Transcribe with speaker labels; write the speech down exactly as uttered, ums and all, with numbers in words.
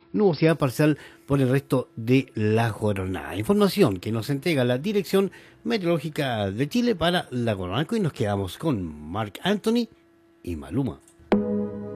Speaker 1: nubosidad parcial por el resto de la jornada. Información que nos entrega la Dirección Meteorológica de Chile para la Coronalco, y nos quedamos con Marc Anthony y Maluma.